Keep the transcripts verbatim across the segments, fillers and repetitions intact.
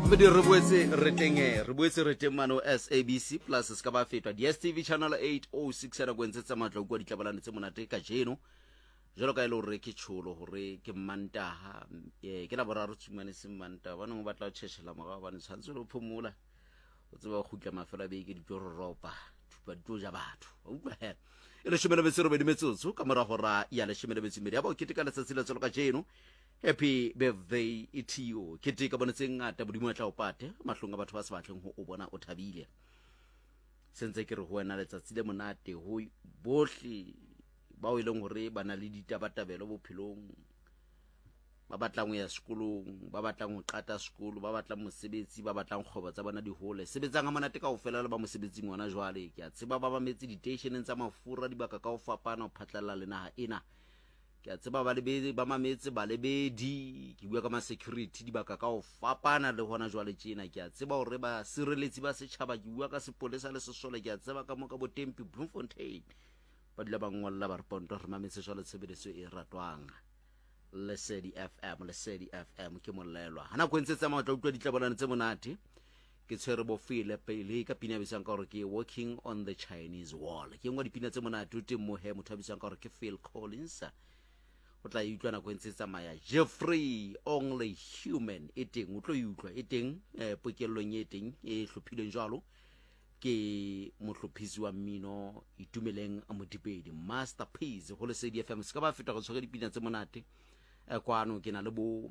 Bafedi re boetse re tenge re boetse re teng mano S A B C plus se ka ba fetwa D S T V channel eight oh six ya go ntsetsa matla go ditlabalane tse monate ka jeno jalo ka ile hore ke tsholo hore ke Mantaha eh ke la boraro tsumane se Mantaha bana go batla go tsheshela moga bana tshantse lo phumula o tseba go khutla mafela be ke di tlo ropa thupa di tlo ja batho o utlwa he ile shemela be se re be di metsotso ka mora hora ya le shemela be tsimedi ya ba o keteka le tsatsile tselo ka jeno. Happy birthday to you. Ke ka bona tseng ngata bodimo tla o pate mahlong a batho ba se batleng ho o bona o thabile. Sentse ke re ho wena letsatsi le monate ho bohle ba o ileng hore bana le ditabatabelo bophelong ba batlang ya sekolong ba batlang ho qata sekolo ba batlang mosebetsi ba batlang kgoba tsa bona di hole sebetsang a monate ka ofela le ba mosebetsing ngwana jwale ke a tseba ba ba metsi di stationeng tsa mafura di baka ka o fapana o phatlalla le naha ena. Ke a tseba ba le be ba mametse ba le be di ke bua ka ma security di baka ka o fapana le hona jwale tjena ke a tseba hore ba sireletsi ba setjhaba ke bua ka sepolesa le sesole ke a tseba ka mo ka Botempi Bloemfontein ba dile ba ngolla ba re ponto re mametse jwale tshebediso e ratwang Lesedi F M Lesedi F M ke molelwa hana go ntsetsa matla utlwa ditlabalane tse monate ke tshwere bo file pele ka pina bisang ka hore ke Walking on the Chinese Wall ke ngwa dipina tse monate o teng mo he motho bisang ka hore ke Phil Collins o tla utlwa na go ntsetsa maya Jeffrey Only Human e teng o tlo utlwa e teng eh pokellong e teng e hlophileng jwalo ke mohlophisi wa mmino itumeleng a modipedi Masterpiece go Lesedi F M se ka ba feta go tshwara dipina tse monate e kwano ke na le bo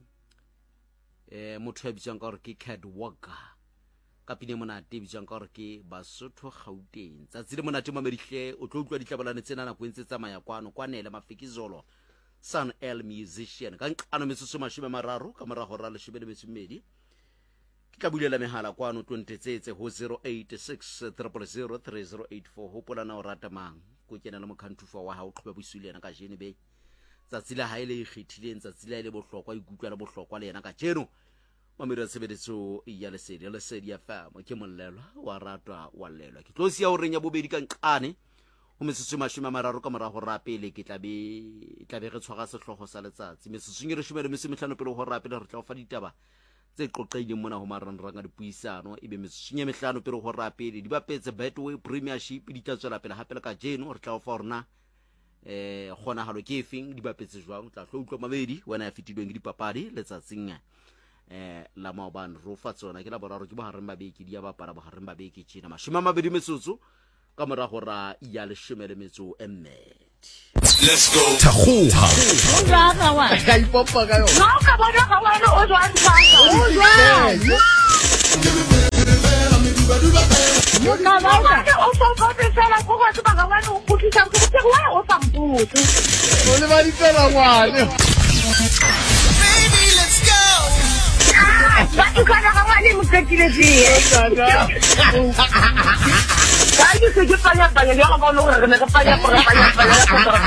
eh motho a bitsang ka hore ke Cad Walker ka pina monate bitsang ka hore ke Basotho Gauteng tsatsi le monate mamedihle o tlo utlwa ditlabalane tsena na go ntsetsa maya kwano kwanele Mafikizolo Sun L musician ka nqano metsoso mashome mararo ka mora hora le shebele metsimedi ke tla bulela mehala kwano twenty-tsetse ho zero eight six zero zero three zero eight four ho pola na o rata mang go kena le mokhantufa wa hao tlhoba boisule yena ka jene be tsatsile ha ile ikgethileng tsatsile ile bohlokwa ikutlwa le bohlokwa le yena ka jeno mamira sebedetso ya Lesedi Lesedi ya fama ke mollelwa wa ratwa wa lelwa ke tlosi ya o renya bobedi ka nqane o metsotso mashome mararo ka mora ho rapele ke tlabe tlabe re tshwara sehlogo sa letsatsi metsotso nyere shumele mese mehlano pele ho rapele re tla o fa ditaba tse qoqeileng mona ho marangrang a dipuisano ebe metsotso nye mehlano pele ho rapele di bapetse Betway Premiership di tla tswela pele hape le ka jeno re tla o fa rona eh gona halo ke efeng di bapetse jwang tla tlo utlwa mabedi wena ya fitilweng ke dipapadi letsatsing eh la maobane ro fa tsona ke la boraro ke bohareng ba beke di ya bapala bohareng ba beke tjena mashome mabedi metsotso ka mora hora ya leshome le metso e mmedi. Let's go. Tahoha. Ujwa wa. Ka ipopa ka yo. No ka bona ka wena o jwa ntshaka. Ujwa. Mo ka ba ka o so go tsela go go tsa ka wena o putlisa go tse wa o sa mputu. O le ba di tsela ngwane. Baby, let's go. Ba tu kana ka wena mo ketile di. Ay, que yo paya paya, yo hago no que me paya por paya paya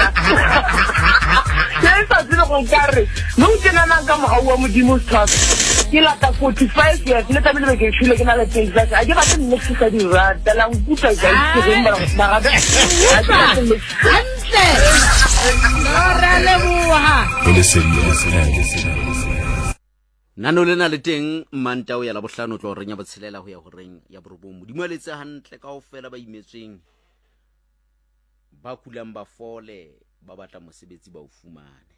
ya está haciendo con carre. No tiene nada como agua muy mucho. Y la ta forty-five years, no también me que chule que nada te dice. Ay, va a tener que salir de la puta que se va a dar. Antes. No relevuha. Lesedi Nano lena le teng Mantao ya la bohlano tlo renya botshelela ho ya ho reng ya borobong modimo letse hantle ka ofela ba imetsweng ba kulang ba fole ba batla mosebetsi ba o fumane